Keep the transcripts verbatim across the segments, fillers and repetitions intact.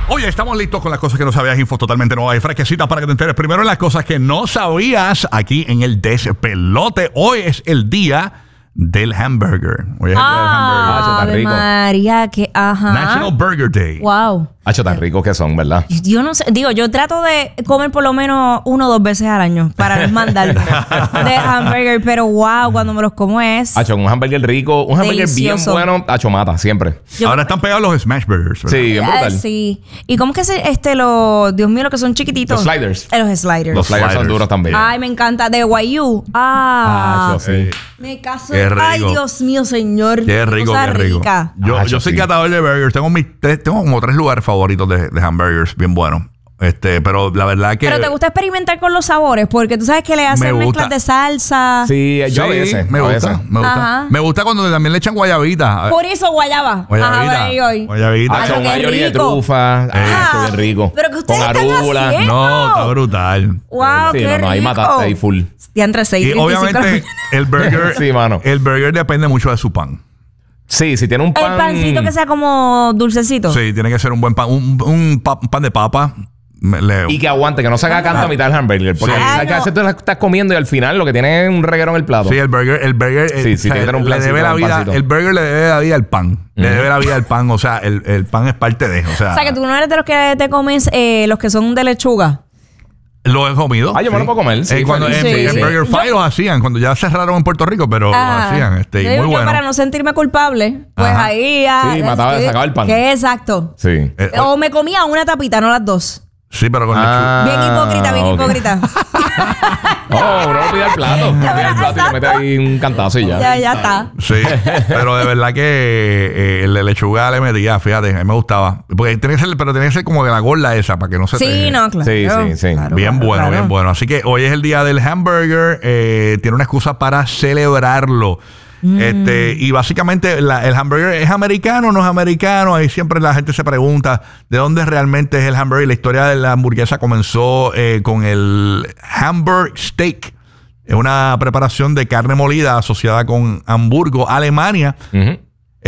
Oye, estamos listos con las cosas que no sabías, info totalmente nueva y fresquecita para que te enteres primero en las cosas que no sabías aquí en el Despelote. Hoy es el día del hamburger. Hoy es el ah, día del hamburger. Ave María, que ajá. National Burger Day. Wow. Hacho, tan ricos que son, ¿verdad? Yo no sé, digo, yo trato de comer por lo menos uno o dos veces al año para no mandarme de hamburger, pero wow, cuando me los como es Hacho, un hamburger rico, un hamburger delicioso. bien bueno, Hacho, mata, siempre. Yo- Ahora están pegados los smash burgers, ¿verdad? Sí, bien Ah, brutal. sí. ¿Y cómo es que se, este, los, Dios mío, los que son chiquititos? Los sliders. Eh, los sliders. Los sliders son sliders. duros también. Ay, me encanta. De Guayú. Ah. Hacho, sí. Eh, Me caso. Qué rico. Ay, Dios mío, señor. Qué rico, Cosa qué rico. rica. Yo, Ah, yo yo soy sí. catador de burgers. Tengo mis tres, tengo como tres lugares favoritos de, de hamburgers bien buenos. Este, pero la verdad que Pero te gusta experimentar con los sabores, porque tú sabes que le hacen Me gusta. mezclas de salsa. Sí, yo a Sí, veces. me a gusta, veces. me gusta. Ajá. Me gusta cuando también le echan guayabita. Por eso guayaba. Guayabita. Ajá, voy hoy. Guayabita. Hacho, Ay, un qué mayonnaise de rico. trufa. Ah, Ah, bien rico. pero que ustedes Con están arúgula. haciendo. No, está brutal. Wow, Sí, qué no, no, ahí rico. mataste ahí full. Ya entre seis Y obviamente el burger, Sí, mano. el burger depende mucho de su pan. Sí, si tiene un pan. El pancito que sea como dulcecito. Sí, tiene que ser un buen pan, un, un pa- un pan de papa. Me- le- Y que aguante, que no se haga canto a mitad del hamburger. Porque Sí. sabes que a Ah, veces no. tú la estás comiendo y al final lo que tiene es un reguero en el plato. Sí, el burger, el burger, Sí, el, sí, tiene que tener un le plancito, debe la un vida, pancito. el burger le debe la vida al pan, le debe la vida al pan, o sea, el, el pan es parte de, o sea, O sea, que tú no eres de los que te comes eh, los que son de lechuga. lo he comido. Ah, yo me lo puedo comer, sí, Eh, cuando feliz. en, Sí, en sí. Burger Fight los hacían, cuando ya cerraron en Puerto Rico, pero Ah. lo hacían, este, y Yo muy digo, yo bueno. para no sentirme culpable, pues Ajá. ahí ah, Sí, mataba, sí, sacaba el pan. Que exacto. Sí. Eh, O me comía una tapita, no las dos. sí, pero con Ah, Bien hipócrita, bien ok. hipócrita. Oh, uno lo pide al plato. Pide al plato y le mete ahí un cantazo y ya. ya, ya está. lechuga. Sí, pero de verdad que eh, el de lechuga le metía, fíjate, a mí me gustaba. Porque tiene que ser, pero tiene que ser como de la gorda esa, para que no se Sí, te... no, claro. Sí, sí, sí. Claro, Bien claro, bueno, claro. bien bueno. Así que hoy es el día del hamburger. eh, tiene una excusa para celebrarlo. Mm. Este, y básicamente la- el hamburger es americano o no es americano. Ahí siempre la gente se pregunta de dónde realmente es el hamburger. La historia de la hamburguesa comenzó eh, con el Hamburg Steak. Es una preparación de carne molida asociada con Hamburgo, Alemania. Ujú.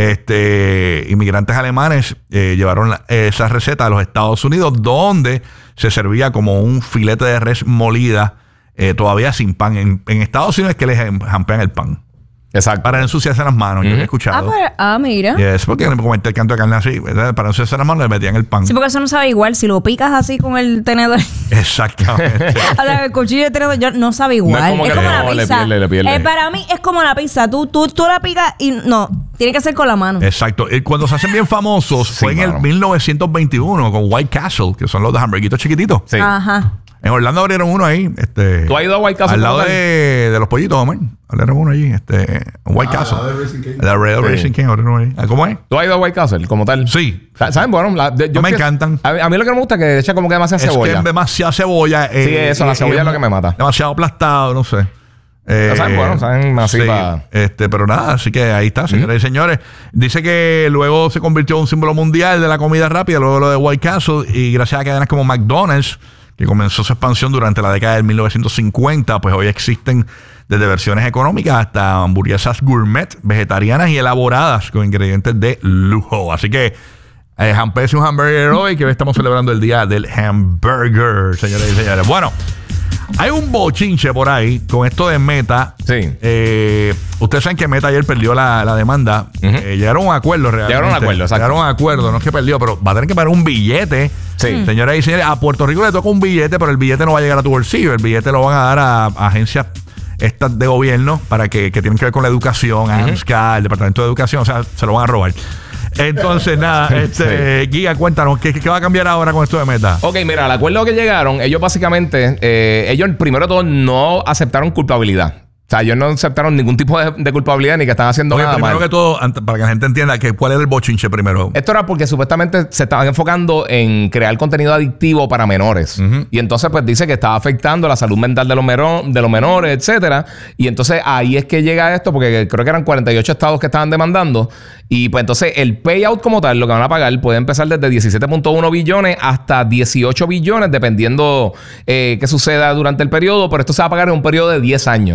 Este, inmigrantes alemanes eh, llevaron la- esa receta a los Estados Unidos, donde se servía como un filete de res molida, eh, todavía sin pan. En, en Estados Unidos es que les em- jampean el pan Exacto. para no ensuciarse las manos. Yo Ujú. he Ah, escuchado. pues, ah, mira. Y es porque me comenté el canto de carne así, ¿verdad? Para no ensuciarse las manos le metían el pan. Sí, porque eso no sabe igual. Si lo picas así con el tenedor. Exactamente. A la- el cuchillo de tenedor yo- no sabe igual. No es como que la no, le pizza. pierde, le pierde. Eh, para mí es como la pizza. Tú, tú, tú la picas y no. Tiene que ser con la mano. Exacto. Y cuando se hacen bien famosos Sí, fue en mano. el mil novecientos veintiuno con White Castle, que son los de hamburguitos chiquititos. Sí. Ajá. En Orlando abrieron uno ahí. Este, ¿Tú has ido a White Castle Al lado como tal? de, de los pollitos, Omar. Abrieron uno allí. Este, en White Castle. al lado de Racing King. La Red Sí. Racing King abrieron uno allí. Ah, ¿cómo es? ¿Tú has ido a White Castle como tal? Sí. Sa- ¿Saben? Bueno, la- de- yo No me pienso- encantan. A, a mí lo que no me gusta es que echa como que demasiada Es cebolla. que es demasiada cebolla. eh, Sí, eso, la eh, cebolla es lo que me mata. Demasiado aplastado, no sé. Eh, saben bueno, saben así sí, pa- este, pero nada, así que ahí está, señoras y señores. Dice que luego se convirtió en un símbolo mundial de la comida rápida, luego lo de White Castle, y gracias a cadenas como McDonald's, que comenzó su expansión durante la década del mil novecientos cincuenta, pues hoy existen desde versiones económicas hasta hamburguesas gourmet, vegetarianas y elaboradas con ingredientes de lujo. Así que eh, Hampesi un hamburger hoy, que hoy estamos celebrando el día del hamburger, señores y señores. Bueno, hay un bochinche por ahí con esto de Meta. Sí. Eh, ustedes saben que Meta ayer perdió la, la demanda. Ujú. Eh, llegaron a un acuerdo realmente. Llegaron a un acuerdo, exacto. Llegaron a un acuerdo, no es que perdió, pero va a tener que pagar un billete. Sí. Señoras y señores, a Puerto Rico le toca un billete, pero el billete no va a llegar a tu bolsillo. El billete lo van a dar a, a agencias estas de gobierno para que, que tienen que ver con la educación, AMSCA, el Departamento de Educación, o sea, se lo van a robar. Entonces, nada, este, Giga, cuéntanos, ¿qué, ¿qué va a cambiar ahora con esto de Meta? Ok, mira, al acuerdo que llegaron, ellos básicamente, eh, ellos primero de todo no aceptaron culpabilidad. O sea, ellos no aceptaron ningún tipo de, de culpabilidad ni que estaban haciendo Oye, nada primero mal. que todo, ant- para que la gente entienda que cuál es el bochinche primero. Esto era porque supuestamente se estaban enfocando en crear contenido adictivo para menores. Ujú. Y entonces, pues dice que estaba afectando la salud mental de los, mero- de los menores, etcétera. Y entonces ahí es que llega esto, porque creo que eran cuarenta y ocho estados que estaban demandando. Y pues entonces el payout como tal, lo que van a pagar, puede empezar desde diecisiete punto uno billones hasta dieciocho billones, dependiendo eh, qué suceda durante el periodo. Pero esto se va a pagar en un periodo de diez años. O sea, ellos va-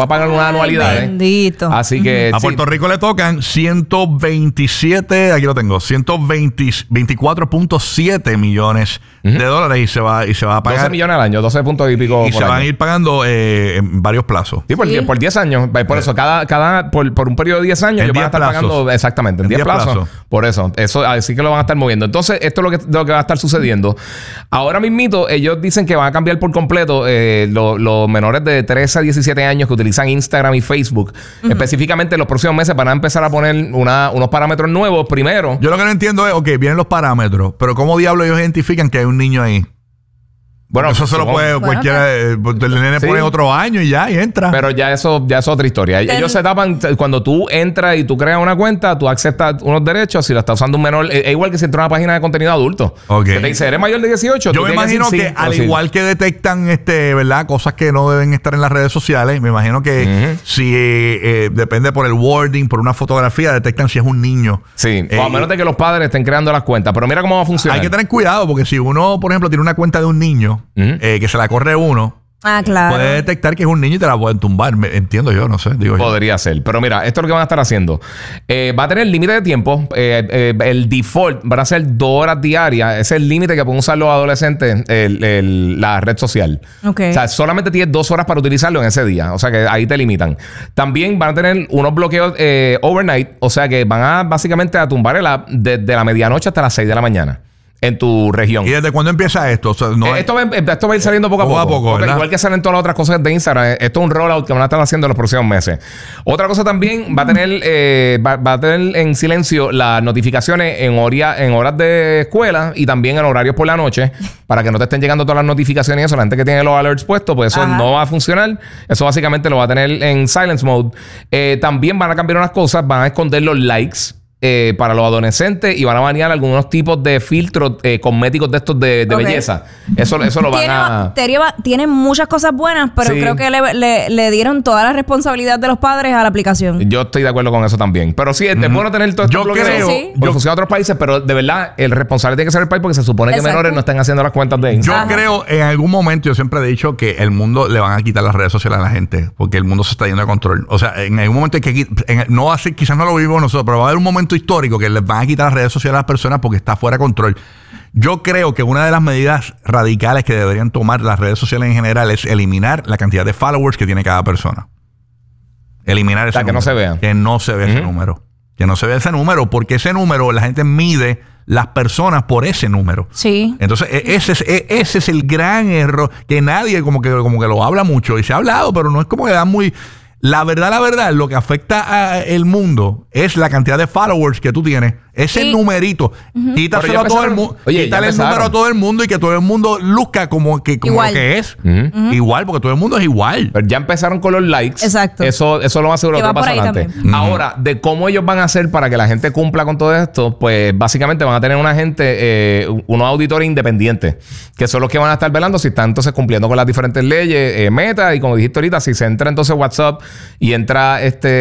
no pagan una anualidad. ¿eh? Bendito. Así que... A sí. Puerto Rico le tocan ciento veintisiete, aquí lo tengo, ciento veinticuatro punto siete millones uh-huh. de dólares y se va y se va a pagar. doce millones al año, doce puntos y pico. Y por se año. van a ir pagando eh, en varios plazos. Sí, por, Sí. Die, por diez años. Por eso, cada, cada por, por un periodo de diez años, En ellos van a diez estar plazos. pagando exactamente, en En diez diez plazos. plazos. Por eso, eso, así que lo van a estar moviendo. Entonces, esto es lo que, lo que va a estar sucediendo. Ahora mismito, ellos dicen que van a cambiar por completo eh, los lo menores de trece a diecisiete años que utilizan Instagram y Facebook. Uh-huh. Específicamente, en los próximos meses van a empezar a poner una, unos parámetros nuevos. Primero, Yo lo que no entiendo es, ok, vienen los parámetros, pero ¿cómo diablos ellos identifican que hay un niño ahí? bueno, Eso se lo supongo- puede Bueno, cualquiera. eh, El nene Sí. pone otro año y ya, y entra. Pero ya eso ya es otra historia. Ten- Ellos se tapan cuando tú entras y tú creas una cuenta, tú aceptas unos derechos. Si la está usando un menor, es es igual que si entra a una página de contenido adulto. Ok. Que te dice, eres mayor de dieciocho. Yo tú me tienes imagino decir que sí, al o sí. igual que detectan este, ¿verdad? Cosas que no deben estar en las redes sociales, me imagino que Ujú. si eh, eh, depende por el wording, por una fotografía, detectan si es un niño. Sí, Eh, o a menos de que los padres estén creando las cuentas. Pero mira cómo va a funcionar. Hay que tener cuidado porque si uno, por ejemplo, tiene una cuenta de un niño Ujú. eh, que se la corre uno, Ah, claro. puede detectar que es un niño y te la pueden tumbar. Me- entiendo yo, no sé, digo yo. Podría ser. Pero mira, esto es lo que van a estar haciendo. Eh, va a tener límite de tiempo. Eh, eh, el default van a ser dos horas diarias. Ese es el límite que pueden usar los adolescentes, el- el- la red social. Ok. O sea, solamente tienes dos horas para utilizarlo en ese día. O sea, que ahí te limitan. También van a tener unos bloqueos eh, overnight. O sea, que van a básicamente a tumbar el app desde la medianoche hasta las seis de la mañana en tu región. ¿Y desde cuándo empieza esto? O sea, no Eh, es- esto, va, esto va a ir saliendo poco a Poco poco. a poco, Porque ¿verdad? igual que salen todas las otras cosas de Instagram. eh, Esto es un rollout que van a estar haciendo en los próximos meses. Otra cosa también va a tener, eh, va, va a tener en silencio las notificaciones en, horia- en horas de escuela y también en horarios por la noche para que no te estén llegando todas las notificaciones y eso. La gente que tiene los alerts puestos, pues eso Ajá. no va a funcionar. Eso básicamente lo va a tener en silence mode. Eh, también van a cambiar unas cosas. Van a esconder los likes. Eh, para los adolescentes y van a banear algunos tipos de filtros eh, cosméticos de estos de, de Ok. belleza. Eso, eso lo van Tiene, a... tiene- tiene muchas cosas buenas, pero Sí. creo que le, le- le dieron toda la responsabilidad de los padres a la aplicación. Yo estoy de acuerdo con eso también. Pero sí, es bueno tener todo esto Yo bloqueado. creo- Sí, sí. Porque funciona en otros países, pero de verdad, el responsable tiene que ser el país porque se supone que Exacto. menores no están haciendo las cuentas de Yo Instagram. Ajá. creo, en algún momento, yo siempre he dicho que el mundo le van a quitar las redes sociales a la gente, porque el mundo se está yendo de control. O sea, en algún momento hay que quit- en- no así, quizás no lo vivimos nosotros, pero va a haber un momento histórico que les van a quitar las redes sociales a las personas porque está fuera de control. Yo creo que una de las medidas radicales que deberían tomar las redes sociales en general es eliminar la cantidad de followers que tiene cada persona. Eliminar ese sea, que no número. se vea. Que no se vea ese Ujú. número. Que no se vea ese número, porque ese número la gente mide las personas por ese número. Sí. Entonces, e- ese es, e- ese es el gran error que nadie como que, como que lo habla mucho y se ha hablado, pero no es como que da muy... La verdad, la verdad, lo que afecta al mundo es la cantidad de followers que tú tienes. Ese Sí. numerito. Pero Quítaselo ya a todo el empezaron- mundo. Oye, ya Quítale el empezaron. número a todo el mundo y que todo el mundo luzca como, que, como Igual. lo que es. Ujú. Igual, porque todo el mundo es igual. Pero ya empezaron con los likes. Exacto. Eso, eso lo más seguro Que que va va por ahí adelante. también. Ahora, de cómo ellos van a hacer para que la gente cumpla con todo esto, pues básicamente van a tener una gente, eh, unos auditores independientes, que son los que van a estar velando si están entonces cumpliendo con las diferentes leyes, eh, Meta, y como dijiste ahorita, si se entra entonces WhatsApp y entra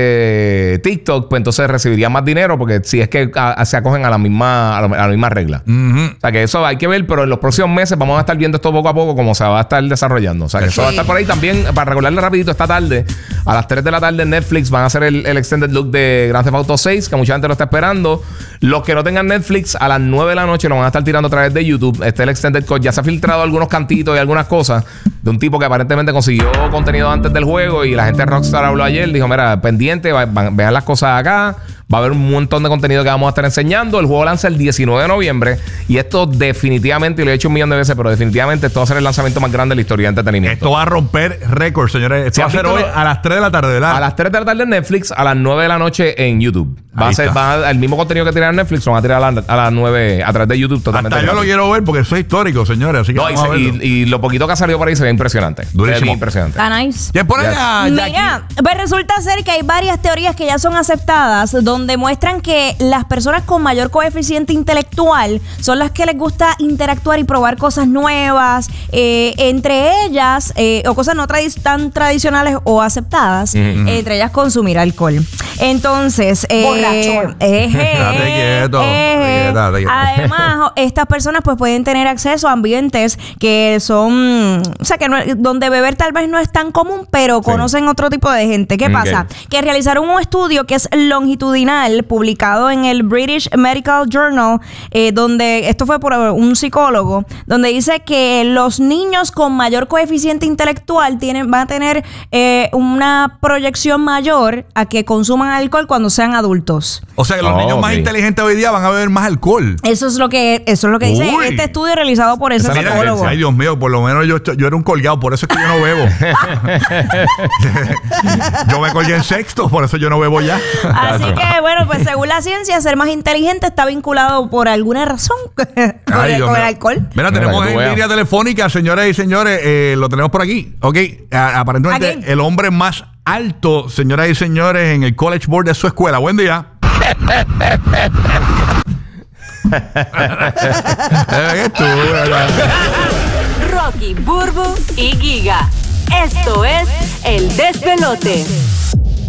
este TikTok, pues entonces recibirían más dinero, porque si es que a- a- se acogen a la misma, a la, a la misma regla. Ujú. O sea que eso hay que ver, pero en los próximos meses vamos a estar viendo esto poco a poco cómo se va a estar desarrollando. O sea que eso va a estar por ahí también. Para recordarle rapidito, esta tarde, a las tres de la tarde en Netflix van a hacer el, el extended look de Grand Theft Auto seis, que mucha gente lo está esperando. Los que no tengan Netflix, a las nueve de la noche lo van a estar tirando a través de YouTube. Este es el extended cut. Ya se ha filtrado algunos cantitos y algunas cosas de un tipo que aparentemente consiguió contenido antes del juego y la gente de Rockstar habló ayer. Dijo, mira, pendiente, va- van- vean las cosas acá. Va a haber un montón de contenido que vamos a estar enseñando. El juego lanza el diecinueve de noviembre. Y esto definitivamente, y lo he hecho un millón de veces, pero definitivamente esto va a ser el lanzamiento más grande de la historia de entretenimiento. Esto va a romper récords, señores. Esto ¿Sí va a has ser visto hoy lo- a las tres de la tarde, ¿verdad? A las tres de la tarde en Netflix, a las nueve de la noche en YouTube. Va Ahí a ser está. va a- el mismo contenido que tiran en Netflix, lo van a tirar a, la- a las nueve a través de YouTube totalmente. Hasta yo lo gratis. quiero ver porque eso es histórico, señores. Así que No, y, vamos a se- verlo. y- y lo poquito que ha salido por ahí se ve impresionante. Se ve Durísimo. bien impresionante. Está nice. ¿Quién pone Ya. a Jackie? Mira, pues resulta ser que hay varias teorías que ya son aceptadas donde donde muestran que las personas con mayor coeficiente intelectual son las que les gusta interactuar y probar cosas nuevas, eh, entre ellas, eh, o cosas no tradi- tan tradicionales o aceptadas, uh-huh. eh, entre ellas consumir alcohol. Entonces, eh, borrachón. Eh, Date quieto, eh, date quieto. además, estas personas pues pueden tener acceso a ambientes que son, o sea, que no, donde beber tal vez no es tan común, pero Sí. conocen otro tipo de gente. ¿Qué Okay. pasa? Que realizaron un estudio que es longitudinal, publicado en el British Medical Journal, eh, donde esto fue por un psicólogo, donde dice que los niños con mayor coeficiente intelectual tienen, van a tener eh, una proyección mayor a que consuman alcohol cuando sean adultos. O sea que los Oh, niños más ok. inteligentes hoy día van a beber más alcohol. Eso es lo que, eso es lo que dice Uy. este estudio realizado por ese Esa es la psicólogo. Ay, Dios mío, por lo menos yo, yo era un colgado, por eso es que yo no bebo. Yo me colgué en sexto, por eso yo no bebo ya. Así que, bueno, pues según la ciencia, ser más inteligente está vinculado por alguna razón con, Ay, el, Dios con el mío. alcohol. Mira, Mira, tenemos que tú en veas. línea telefónica, señoras y señores, eh, lo tenemos por aquí. Ok, a- aparentemente Aquí. el hombre más alto, señoras y señores, en el College Board de su escuela. Buen día. Eh, tú, ¿verdad? Rocky, Burbu y Giga. Esto es El Despelote.